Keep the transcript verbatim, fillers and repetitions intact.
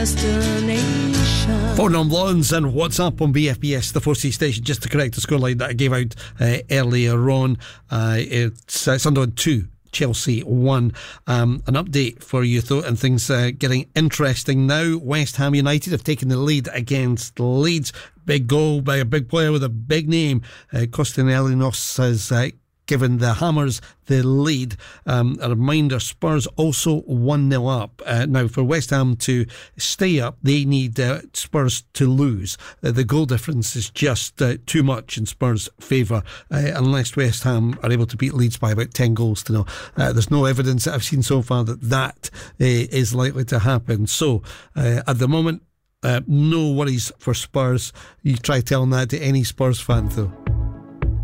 Phone on Lawns and WhatsApp on B F B S, the four C station. Just to correct the scoreline that I gave out uh, earlier on, uh, it's uh, Sunderland two, Chelsea one. Um, an update for you though, and things uh, getting interesting now. West Ham United have taken the lead against Leeds. Big goal by a big player with a big name. uh, Costin Elinos has uh, given the Hammers the lead. Um, a reminder, Spurs also one nil up. Uh, now, for West Ham to stay up, they need uh, Spurs to lose. Uh, the goal difference is just uh, too much in Spurs' favour, uh, unless West Ham are able to beat Leeds by about ten goals to nil. Uh, there's no evidence that I've seen so far that that uh, is likely to happen. So, uh, at the moment, uh, no worries for Spurs. You try telling that to any Spurs fan, though.